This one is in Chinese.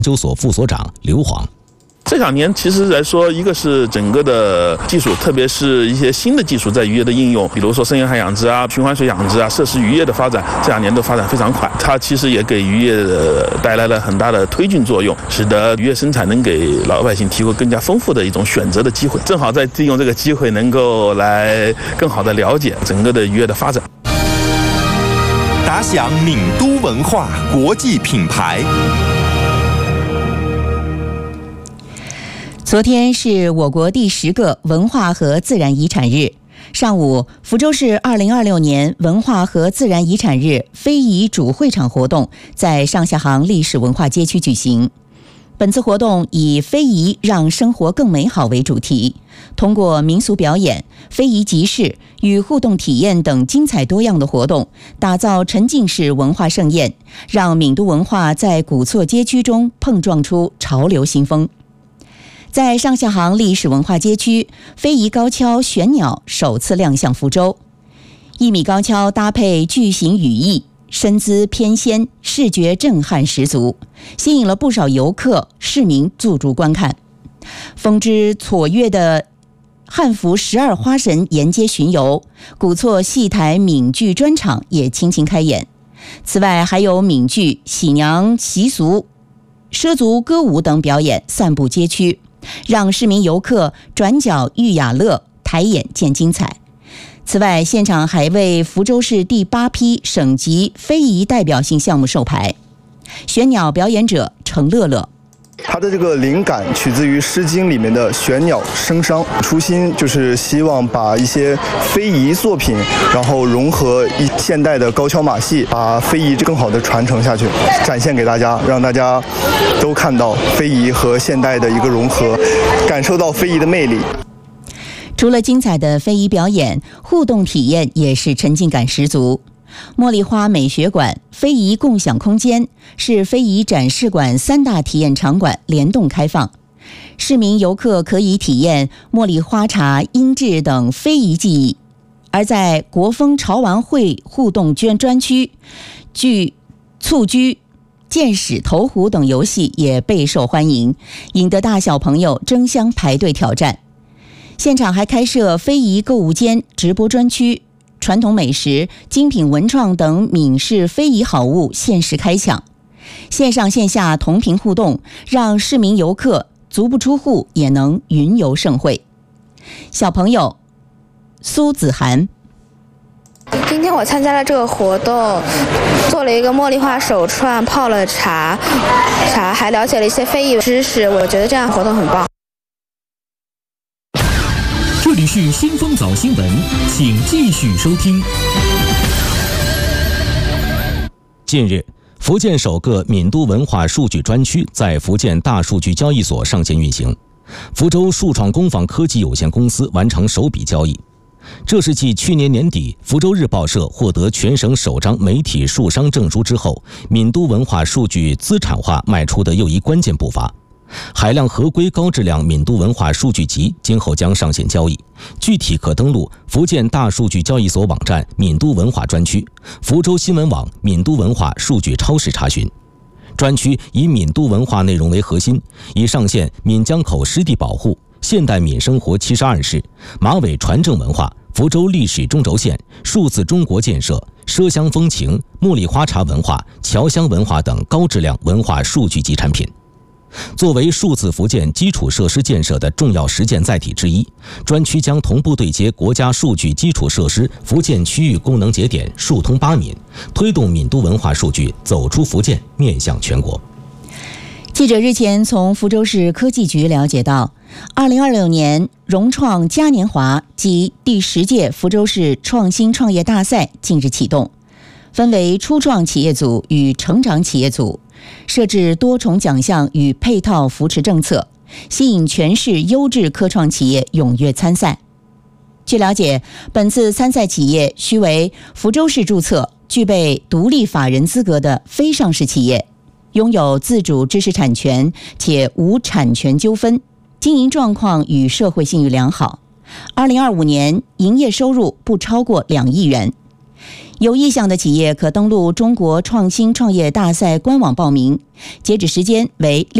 究所副所长刘煌。 这2年其实来说，一个是整个的技术，特别是一些新的技术在渔业的应用，比如说深海养殖啊、循环水养殖啊、设施渔业的发展，这2年都发展非常快。它其实也给渔业带来了很大的推进作用，使得渔业生产能给老百姓提供更加丰富的一种选择的机会。正好在利用这个机会，能够来更好的了解整个的渔业的发展。 打响闽都文化国际品牌。 昨天是我国第10个文化和自然遗产日。上午，福州市2026年文化和自然遗产日非遗主会场活动在上下杭历史文化街区举行。本次活动以非遗让生活更美好为主题，通过民俗表演、非遗集市与互动体验等精彩多样的活动，打造沉浸式文化盛宴，让闽都文化在古厝街区中碰撞出潮流新风。在上下杭历史文化街区，非遗高跷玄鸟首次亮相福州。1米高跷搭配巨型羽翼，身姿翩跹，视觉震撼十足，吸引了不少游客、市民驻足观看。风姿绰约的汉服12花神沿街巡游，古厝戏台闽剧专场也倾情开演。此外，还有闽剧、喜娘习俗、畲族歌舞等表演散布街区，让市民游客转角遇雅乐，抬眼见精彩。此外，现场还为福州市第8批省级非遗代表性项目授牌。玄鸟表演者程乐乐， 它的这个灵感取自于《诗经》里面的玄鸟生商，初心就是希望把一些非遗作品，然后融合现代的高跷马戏，把非遗更好的传承下去，展现给大家，让大家都看到非遗和现代的一个融合，感受到非遗的魅力。 除了精彩的非遗表演，互动体验也是沉浸感十足。茉莉花美学馆、非遗共享空间是非遗展示馆3大体验场馆联动开放，市民游客可以体验茉莉花茶、音制等非遗技艺。而在国风潮玩会互动专区，蹴鞠、剑矢投壶等游戏也备受欢迎，引得大小朋友争相排队挑战。现场还开设非遗购物间、直播专区，传统美食、精品文创等闽式非遗好物限时开抢，线上线下同频互动，让市民游客足不出户也能云游盛会。小朋友苏子涵， 今天我参加了这个活动，做了一个茉莉花手串，泡了茶，还了解了一些非遗知识，我觉得这样活动很棒。 这里是新风早新闻，请继续收听。近日，福建首个闽都文化数据专区在福建大数据交易所上线运行，福州数创工坊科技有限公司完成首笔交易。这是继去年年底福州日报社获得全省首张媒体数商证书之后，闽都文化数据资产化迈出的又一关键步伐。海量合规高质量闽都文化数据集今后将上线交易，具体可登录福建大数据交易所网站闽都文化专区、福州新闻网闽都文化数据超市查询。专区以闽都文化内容为核心，已上线闽江口湿地保护、现代闽生活72式、马尾传承文化、福州历史中轴线、数字中国建设、畲乡风情、茉莉花茶文化、侨乡文化等高质量文化数据集产品。作为数字福建基础设施建设的重要实践载体之一，专区将同步对接国家数据基础设施福建区域功能节点数通8闽，推动闽都文化数据走出福建，面向全国。 记者日前从福州市科技局了解到，2026年融创嘉年华及第10届福州市创新创业大赛近日启动，分为初创企业组与成长企业组，设置多重奖项与配套扶持政策，吸引全市优质科创企业踊跃参赛。据了解，本次参赛企业需为福州市注册、具备独立法人资格的非上市企业，拥有自主知识产权且无产权纠纷，经营状况与社会信誉良好，2025年营业收入不超过2亿元。 有意向的企业可登录中国创新创业大赛官网报名，截止时间为